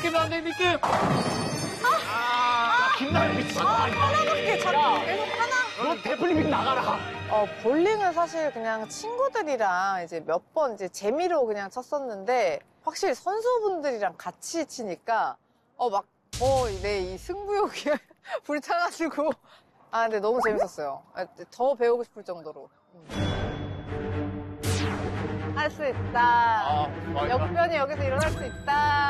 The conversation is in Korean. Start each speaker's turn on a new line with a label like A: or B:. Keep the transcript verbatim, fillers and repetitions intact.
A: 느끼면 안 돼, 느낌. 아, 김나연 미친.
B: 아, 하나밖에 자꾸 계속 하나.
A: 너 데플리밍 나가라.
B: 어, 볼링은 사실 그냥 친구들이랑 이제 몇 번 이제 재미로 그냥 쳤었는데 확실히 선수분들이랑 같이 치니까 어, 막, 어, 내 이 승부욕이 불타가지고. 아, 근데 너무 재밌었어요. 아, 더 배우고 싶을 정도로. 할 수 있다.
A: 아, 맞아.
B: 역변이 여기서 일어날 수 있다.